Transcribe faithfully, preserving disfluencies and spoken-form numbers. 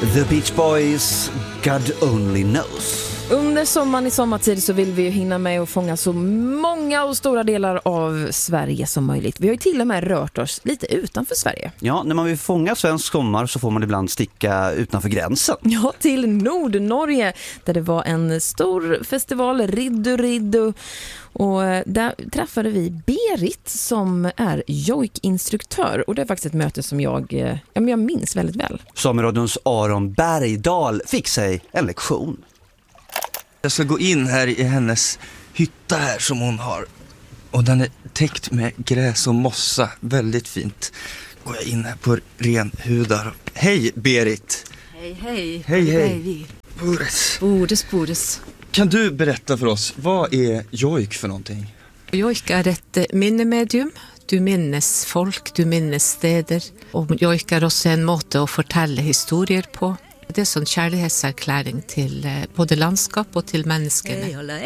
The Beach Boys, God Only Knows. Under sommaren i sommartid så vill vi ju hinna med att fånga så många och stora delar av Sverige som möjligt. Vi har ju till och med rört oss lite utanför Sverige. Ja, när man vill fånga svensk sommar så får man ibland sticka utanför gränsen. Ja, till Nordnorge där det var en stor festival, Riddu Riddu. Och där träffade vi Berit som är jojk-instruktör. Och det är faktiskt ett möte som jag, ja, men jag minns väldigt väl. Sameradions Aron Bergdahl fick sig en lektion. Jag ska gå in här i hennes hytta här som hon har. Och den är täckt med gräs och mossa. Väldigt fint. Går jag in här på renhudar. Hej Berit. Hej, hej. Hej, hej. hej. Boris. Boris, Boris. Kan du berätta för oss, vad är jojk för någonting? Jojk är ett minnemedium. Du minnes folk, du minnes steder. Och jojk är också en måte att fortälla historier på. Det är en kärlighetserkläring till både landskap och till människorna.